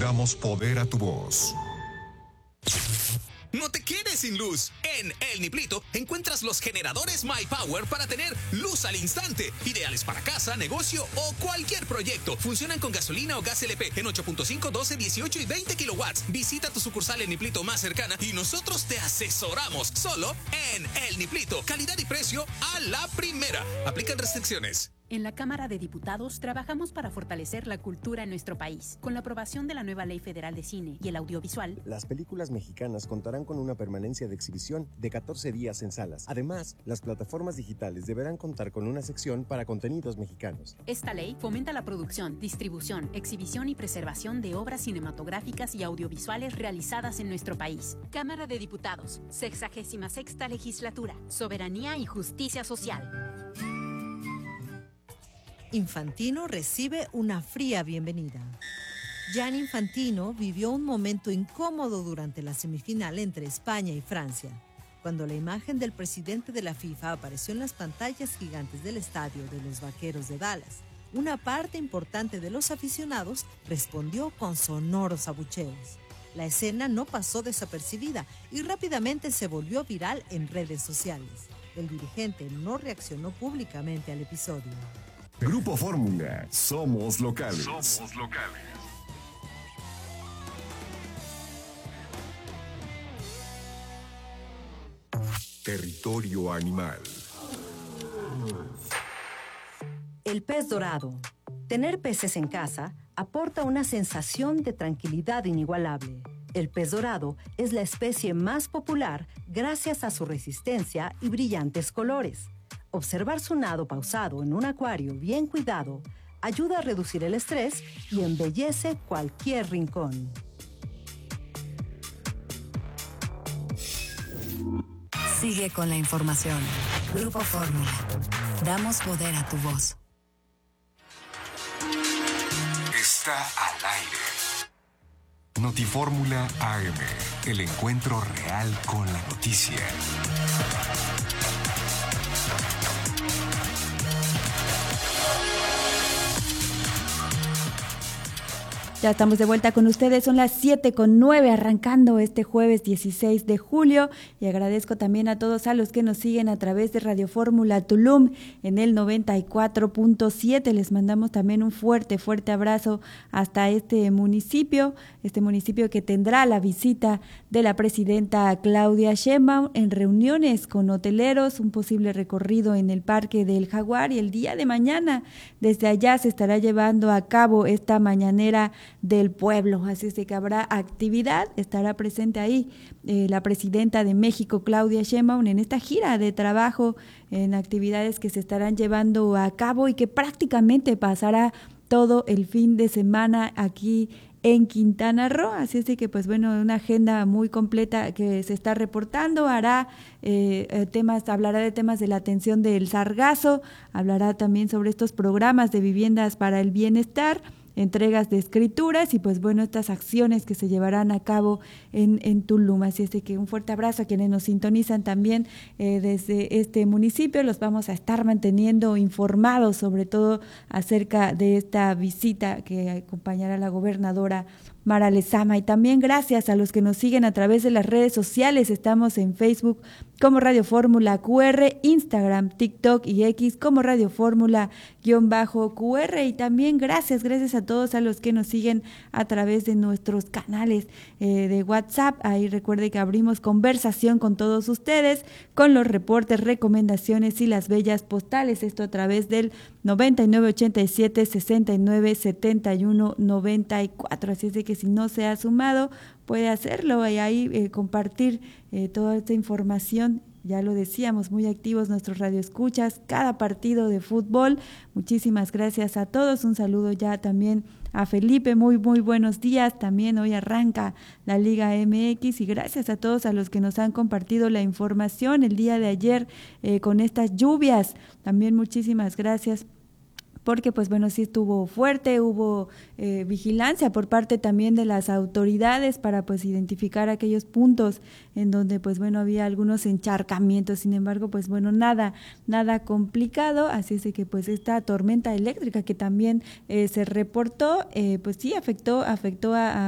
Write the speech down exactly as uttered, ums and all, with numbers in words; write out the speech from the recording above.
Damos poder a tu voz. No te quedes sin luz. En El Niplito encuentras los generadores My Power para tener luz al instante. Ideales para casa, negocio o cualquier proyecto. Funcionan con gasolina o gas L P en ocho punto cinco, doce, dieciocho y veinte kilowatts. Visita tu sucursal El Niplito más cercana y nosotros te asesoramos. Solo en El Niplito. Calidad y precio a la primera. Aplican restricciones. En la Cámara de Diputados trabajamos para fortalecer la cultura en nuestro país. Con la aprobación de la nueva Ley Federal de Cine y el Audiovisual, las películas mexicanas contarán con una permanencia de exhibición de catorce días en salas. Además, las plataformas digitales deberán contar con una sección para contenidos mexicanos. Esta ley fomenta la producción, distribución, exhibición y preservación de obras cinematográficas y audiovisuales realizadas en nuestro país. Cámara de Diputados, sexagésima sexta legislatura, soberanía y justicia social. Infantino recibe una fría bienvenida. Gianni Infantino vivió un momento incómodo durante la semifinal entre España y Francia, cuando la imagen del presidente de la FIFA apareció en las pantallas gigantes del estadio de los Vaqueros de Dallas. Una parte importante de los aficionados respondió con sonoros abucheos. La escena no pasó desapercibida y rápidamente se volvió viral en redes sociales. El dirigente no reaccionó públicamente al episodio. Grupo Fórmula, somos locales. Somos locales. Territorio animal. El pez dorado. Tener peces en casa aporta una sensación de tranquilidad inigualable. El pez dorado es la especie más popular gracias a su resistencia y brillantes colores. Observar su nado pausado en un acuario bien cuidado ayuda a reducir el estrés y embellece cualquier rincón. Sigue con la información. Grupo Fórmula. Damos poder a tu voz. Está al aire. Notifórmula A M. El encuentro real con la noticia. Ya estamos de vuelta con ustedes, son las siete con nueve, arrancando este jueves dieciséis de julio, y agradezco también a todos a los que nos siguen a través de Radio Fórmula Tulum en el noventa y cuatro punto siete. Les mandamos también un fuerte, fuerte abrazo hasta este municipio, este municipio que tendrá la visita de la presidenta Claudia Sheinbaum en reuniones con hoteleros, un posible recorrido en el Parque del Jaguar, y el día de mañana desde allá se estará llevando a cabo esta mañanera del pueblo, así es que habrá actividad, estará presente ahí eh, la presidenta de México, Claudia Sheinbaum, en esta gira de trabajo, en actividades que se estarán llevando a cabo y que prácticamente pasará todo el fin de semana aquí en Quintana Roo, así es que pues bueno, una agenda muy completa que se está reportando. Hará eh, temas, hablará de temas de la atención del sargazo, hablará también sobre estos programas de viviendas para el bienestar, entregas de escrituras y pues bueno, estas acciones que se llevarán a cabo en, en Tulum. Así es de que un fuerte abrazo a quienes nos sintonizan también eh, desde este municipio. Los vamos a estar manteniendo informados, sobre todo acerca de esta visita que acompañará a la gobernadora Mara Lezama. Y también gracias a los que nos siguen a través de las redes sociales. Estamos en Facebook como Radio Fórmula Q R, Instagram, TikTok y X como Radio Fórmula-Q R. Y también gracias, gracias a todos a los que nos siguen a través de nuestros canales eh, de WhatsApp. Ahí recuerde que abrimos conversación con todos ustedes, con los reportes, recomendaciones y las bellas postales. Esto a través del noventa y nueve ochenta y siete sesenta y nueve setenta y uno noventa y cuatro. Así es de que si no se ha sumado, puede hacerlo y ahí eh, compartir eh, toda esta información. Ya lo decíamos, muy activos nuestros radioescuchas, cada partido de fútbol. Muchísimas gracias a todos. Un saludo ya también a Felipe, muy muy buenos días. También hoy arranca la Liga M X y gracias a todos a los que nos han compartido la información el día de ayer eh, con estas lluvias. También muchísimas gracias, porque pues bueno, sí estuvo fuerte, hubo eh, vigilancia por parte también de las autoridades para pues identificar aquellos puntos en donde pues bueno, había algunos encharcamientos. Sin embargo, pues bueno, nada, nada complicado, así es de que pues esta tormenta eléctrica que también eh, se reportó, eh, pues sí afectó, afectó a, a